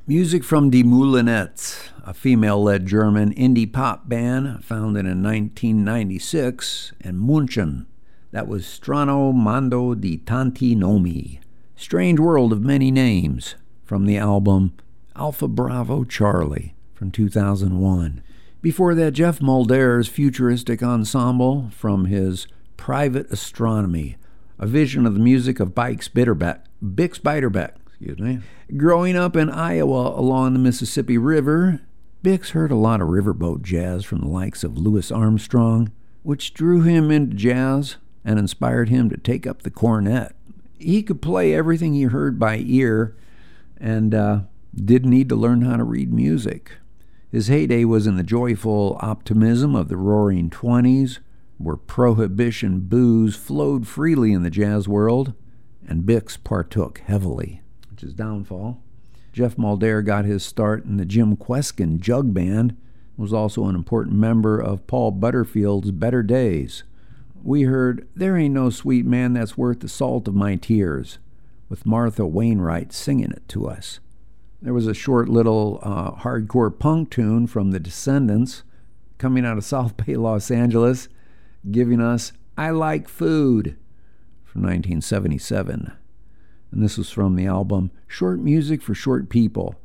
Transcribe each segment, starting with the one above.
Music from Die Moulinettes, a female-led German indie pop band founded in 1996 in München. That was Strano Mondo di Tanti Nomi, Strange World of Many Names, from the album Alpha Bravo Charlie from 2001. Before that, Jeff Mulder's futuristic ensemble from his Private Astronomy, a vision of the music of Bix Beiderbecke. Growing up in Iowa along the Mississippi River, Bix heard a lot of riverboat jazz from the likes of Louis Armstrong, which drew him into jazz and inspired him to take up the cornet. He could play everything he heard by ear and didn't need to learn how to read music. His heyday was in the joyful optimism of the Roaring '20s, where prohibition booze flowed freely in the jazz world, and Bix partook heavily. His downfall. Jeff Mulder got his start in the Jim Kweskin Jug Band, was also an important member of Paul Butterfield's Better Days. We heard There Ain't No Sweet Man That's Worth the Salt of My Tears, with Martha Wainwright singing it to us. There was a short little hardcore punk tune from The Descendants coming out of South Bay, Los Angeles, giving us I Like Food from 1977. And this was from the album Short Music for Short People,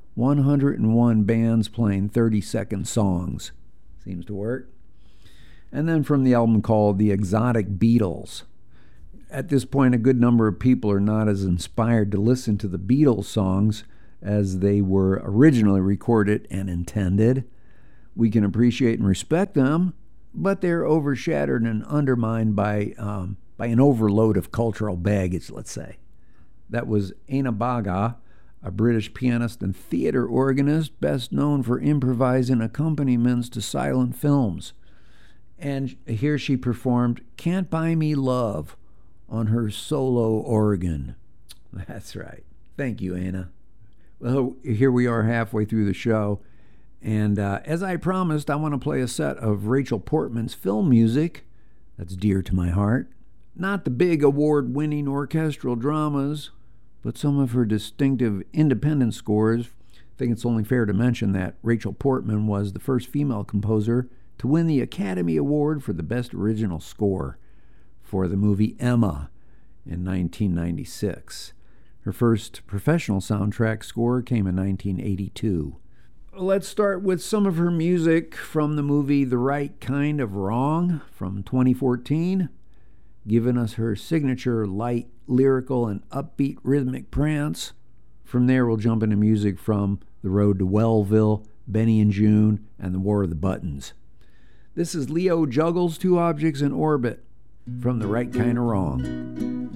101 bands playing 30-second songs. Seems to work. And then from the album called The Exotic Beatles. At this point, a good number of people are not as inspired to listen to the Beatles songs as they were originally recorded and intended. We can appreciate and respect them, but they're overshadowed and undermined by an overload of cultural baggage, let's say. That was Aina Baga, a British pianist and theater organist, best known for improvising accompaniments to silent films. And here she performed Can't Buy Me Love on her solo organ. That's right. Thank you, Aina. Well, here we are halfway through the show. And as I promised, I want to play a set of Rachel Portman's film music that's dear to my heart. Not the big award-winning orchestral dramas, but some of her distinctive independent scores. I think it's only fair to mention that Rachel Portman was the first female composer to win the Academy Award for the Best Original Score for the movie Emma in 1996. Her first professional soundtrack score came in 1982. Let's start with some of her music from the movie The Right Kind of Wrong from 2014. Giving us her signature light, lyrical, and upbeat rhythmic prance. From there, we'll jump into music from The Road to Wellville, Benny and June, and The War of the Buttons. This is Leo Juggles Two Objects in Orbit from The Right Kind of Wrong.